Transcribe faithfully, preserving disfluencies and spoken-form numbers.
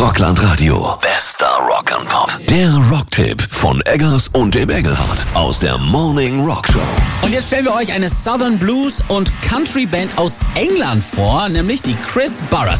Rockland Radio. Bester Rock and Pop. Der Rocktipp von Eggers und dem Engelhardt aus der Morning Rock Show. Und jetzt stellen wir euch eine Southern Blues und Country Band aus England vor, nämlich die Chris Burres.